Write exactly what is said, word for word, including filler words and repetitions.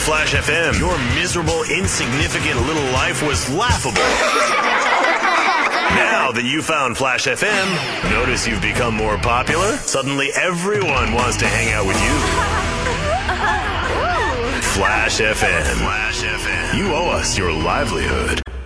Flash F M, your miserable, insignificant little life was laughable. Now that you found Flash F M, notice you've become more popular? Suddenly everyone wants to hang out with you. Flash F M. Flash F M. You owe us your livelihood.